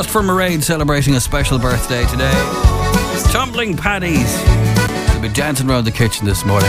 just for Mairead celebrating a special birthday today. Tumbling Paddies. They'll be dancing around the kitchen this morning.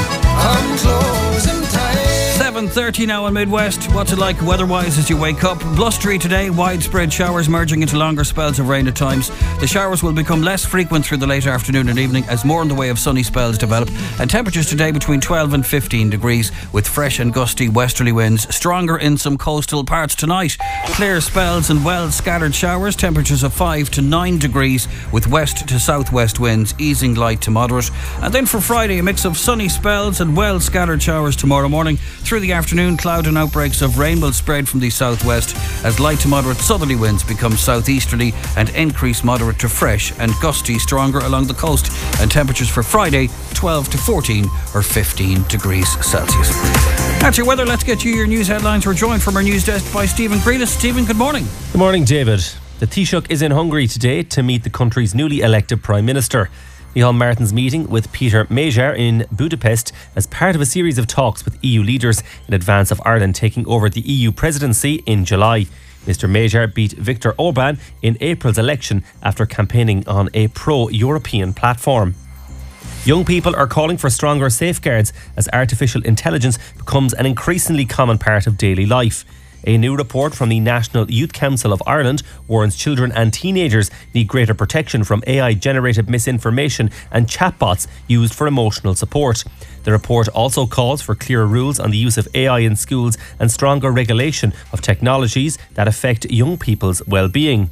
7:30 now in Midwest. What's it like weather-wise as you wake up? Blustery today, widespread showers merging into longer spells of rain at times. The showers will become less frequent through the late afternoon and evening as more in the way of sunny spells develop. And temperatures today between 12 and 15 degrees with fresh and gusty westerly winds. Stronger in some coastal parts tonight. Clear spells and well-scattered showers. Temperatures of 5 to 9 degrees with west to southwest winds easing light to moderate. And then for Friday, a mix of sunny spells and well-scattered showers tomorrow morning. Through the afternoon, cloud and outbreaks of rain will spread from the southwest as light to moderate southerly winds become southeasterly and increase moderate to fresh and gusty stronger along the coast. And temperatures for Friday 12 to 14 or 15 degrees Celsius. That's your weather. Let's get you your news headlines. We're joined from our news desk by Stephen Grealis. Stephen, good morning. Good morning, David. The Taoiseach is in Hungary today to meet the country's newly elected Prime Minister. Micheál Martin's meeting with Peter Major in Budapest as part of a series of talks with EU leaders in advance of Ireland taking over the EU presidency in July. Mr Major beat Viktor Orbán in April's election after campaigning on a pro-European platform. Young people are calling for stronger safeguards as artificial intelligence becomes an increasingly common part of daily life. A new report from the National Youth Council of Ireland warns children and teenagers need greater protection from AI-generated misinformation and chatbots used for emotional support. The report also calls for clearer rules on the use of AI in schools and stronger regulation of technologies that affect young people's well-being.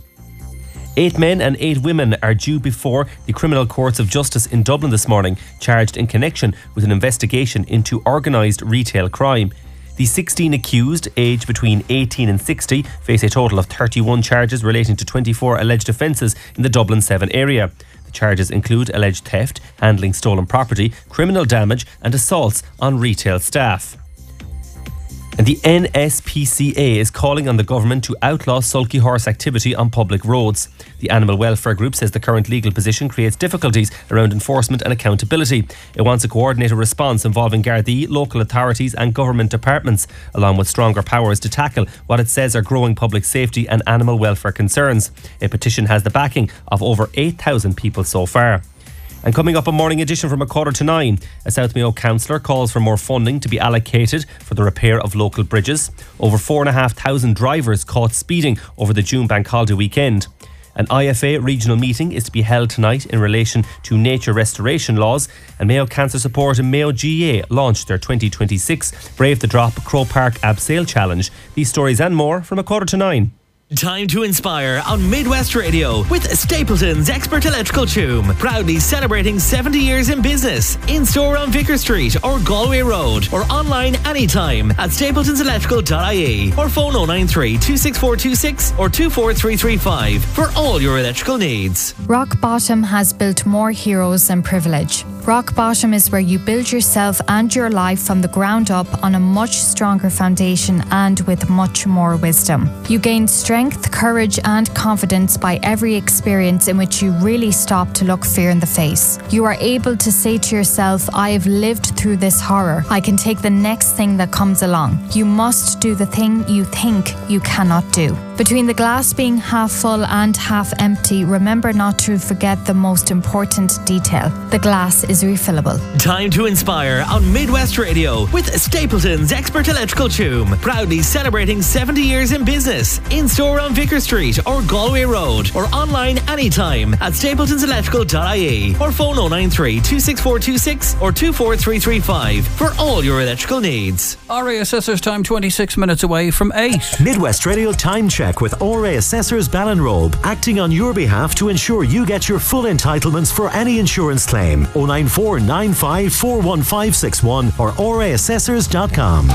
8 men and 8 women are due before the Criminal Courts of Justice in Dublin this morning, charged in connection with an investigation into organised retail crime. The 16 accused, aged between 18 and 60, face a total of 31 charges relating to 24 alleged offences in the Dublin 7 area. The charges include alleged theft, handling stolen property, criminal damage and assaults on retail staff. And the NSPCA is calling on the government to outlaw sulky horse activity on public roads. The Animal Welfare Group says the current legal position creates difficulties around enforcement and accountability. It wants a coordinated response involving Gardaí, local authorities and government departments, along with stronger powers to tackle what it says are growing public safety and animal welfare concerns. A petition has the backing of over 8,000 people so far. And coming up, a morning edition from 8:45, a South Mayo councillor calls for more funding to be allocated for the repair of local bridges. Over 4,500 drivers caught speeding over the June bank holiday weekend. An IFA regional meeting is to be held tonight in relation to nature restoration laws, and Mayo Cancer Support and Mayo GA launched their 2026 Brave the Drop Crow Park Abseil Challenge. These stories and more from 8:45. Time to inspire on Midwest Radio with Stapleton's Expert Electrical Choom. Proudly celebrating 70 years in business. In store on Vicar Street or Galway Road or online anytime at stapletonselectrical.ie or phone 093 26426 or 24335 for all your electrical needs. Rock Bottom has built more heroes than privilege. Rock Bottom is where you build yourself and your life from the ground up on a much stronger foundation and with much more wisdom. You gain strength, courage and confidence by every experience in which you really stop to look fear in the face. You are able to say to yourself, I have lived through this horror. I can take the next thing that comes along. You must do the thing you think you cannot do. Between the glass being half full and half empty, remember not to forget the most important detail. The glass is refillable. Time to inspire on Midwest Radio with Stapleton's Expert Electrical Choom. Proudly celebrating 70 years in business. In store on Vicar Street or Galway Road or online anytime at stapletonselectrical.ie or phone 093 26426 or 24335 for all your electrical needs. RA Assessors time 26 minutes away from 8. Midwest Radio time check with RA Assessors Ballinrobe, acting on your behalf to ensure you get your full entitlements for any insurance claim. 094 95 41561 or raassessors.com.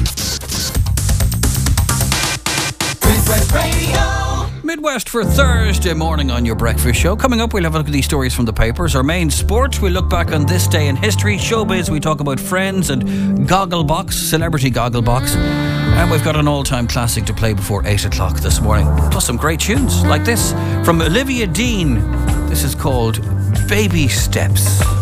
Midwest Radio. Midwest for Thursday morning on your breakfast show. Coming up, we'll have a look at these stories from the papers. Our main sport, we'll look back on this day in history. Showbiz, we talk about Friends and Gogglebox, Celebrity Gogglebox. And we've got an all-time classic to play before 8 o'clock this morning. Plus some great tunes like this from Olivia Dean. This is called Baby Steps.